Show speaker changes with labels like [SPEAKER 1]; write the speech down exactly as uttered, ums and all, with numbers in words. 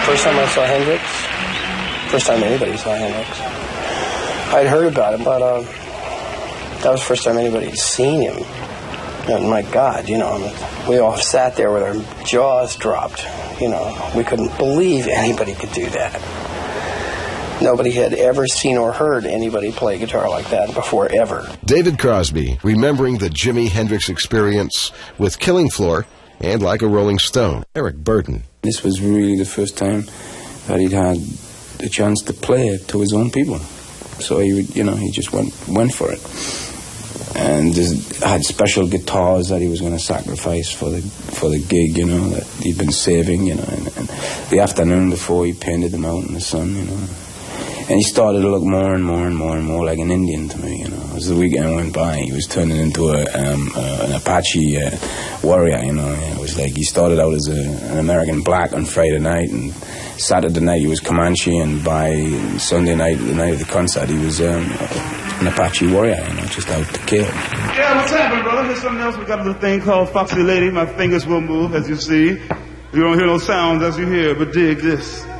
[SPEAKER 1] First time I saw Hendrix, first time anybody saw Hendrix. I'd heard about him, but uh, that was the first time anybody had seen him. And my God, you know, we all sat there with our jaws dropped. You know, we couldn't believe anybody could do that. Nobody had ever seen or heard anybody play guitar like that before, ever.
[SPEAKER 2] David Crosby, remembering the Jimi Hendrix experience with Killing Floor and Like a Rolling Stone. Eric Burden.
[SPEAKER 3] This was really the first time that he'd had the chance to play it to his own people. So he would, you know, he just went went for it. And had special guitars that he was going to sacrifice for the for the gig, you know, that he'd been saving, you know. And, and the afternoon before, he painted them out in the sun, you know. And he started to look more and more and more and more like an Indian to me, you know. As the weekend went by, he was turning into a um, uh, an Apache uh, warrior, you know. And it was like he started out as a, an American black on Friday night, and Saturday night he was Comanche, and by Sunday night, the night of the concert, he was um, an Apache warrior, you know, just out to kill.
[SPEAKER 4] Yeah, what's happening, brother? Here's something else. We got a little thing called Foxy Lady. My fingers will move, as you see. You don't hear no sounds as you hear, but dig this.